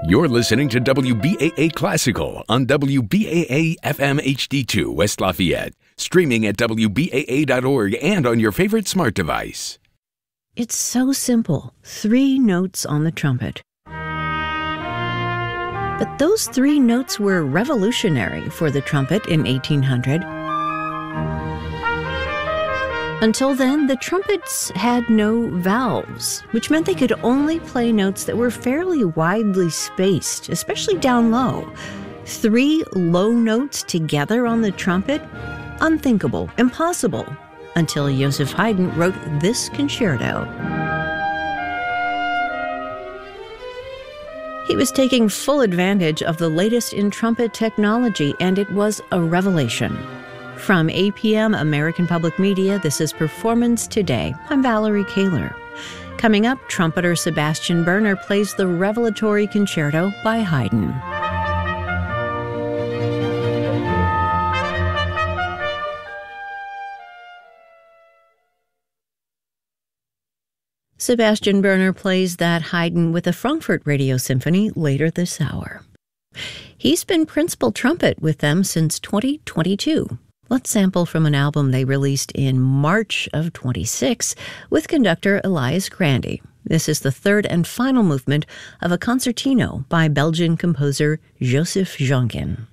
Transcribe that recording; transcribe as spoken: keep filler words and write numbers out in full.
You're listening to W B A A Classical on W B A A F M H D two West Lafayette, streaming at W B A A dot org and on your favorite smart device. It's so simple. Three notes on the trumpet. But those three notes were revolutionary for the trumpet in eighteen hundred. Until then, the trumpets had no valves, which meant they could only play notes that were fairly widely spaced, especially down low. Three low notes together on the trumpet? Unthinkable, impossible, until Joseph Haydn wrote this concerto. He was taking full advantage of the latest in trumpet technology, and it was a revelation. From A P M American Public Media, this is Performance Today. I'm Valerie Kaler. Coming up, trumpeter Sebastian Berner plays the revelatory concerto by Haydn. Sebastian Berner plays that Haydn with the Frankfurt Radio Symphony later this hour. He's been principal trumpet with them since twenty twenty-two. Let's sample from an album they released in March of twenty-six with conductor Elias Grandy. This is the third and final movement of a concertino by Belgian composer Joseph Jonkin.